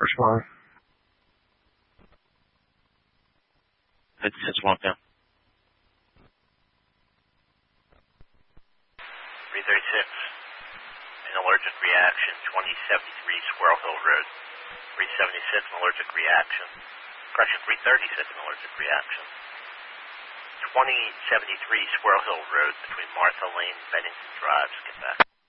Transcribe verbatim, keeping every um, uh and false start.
respond. It's, it's one down. three thirty-six, an allergic reaction, twenty seventy-three Squirrel Hill Road. three seventy-six, an allergic reaction. Correction, three thirty-six, an allergic reaction. twenty seventy-three Squirrel Hill Road between Martha Lane and Bennington Drive. Get back.